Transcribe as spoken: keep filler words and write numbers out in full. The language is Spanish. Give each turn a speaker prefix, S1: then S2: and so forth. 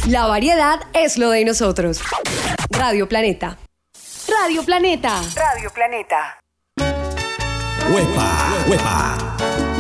S1: La variedad es lo de nosotros. Radio Planeta. Radio Planeta.
S2: Radio Planeta.
S3: Huepa, huepa,